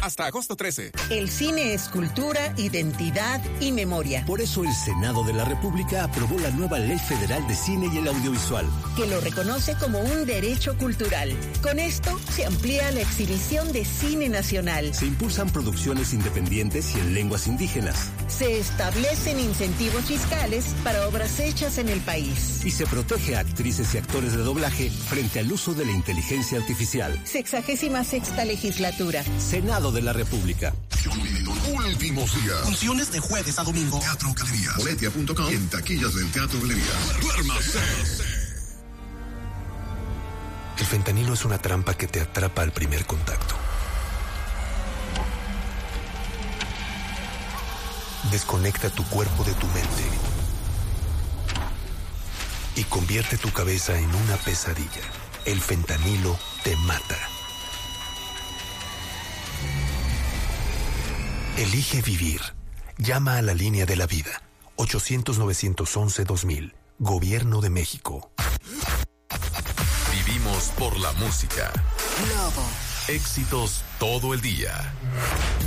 hasta agosto 13. El cine es cultura, identidad y memoria. Por eso el Senado de la República aprobó la nueva Ley Federal de Cine y el Audiovisual, que lo reconoce como un derecho cultural. Con esto se amplía la exhibición de cine nacional. Se impulsan producciones independientes y en lenguas indígenas. Se establecen incentivos fiscales para obras hechas en el país. Y se protege a actrices y actores de doblaje frente al uso de la inteligencia artificial. 66ª legislatura. Senado de la República. Últimos días. Funciones de jueves a domingo. Teatro Galerías. Boletia.com y en taquillas del Teatro Galerías. Duérmase. El fentanilo es una trampa que te atrapa al primer contacto. Desconecta tu cuerpo de tu mente y convierte tu cabeza en una pesadilla. El fentanilo te mata. Elige vivir. Llama a la línea de la vida. 800-911-2000. Gobierno de México. Vivimos por la música. Globo. Éxitos todo el día.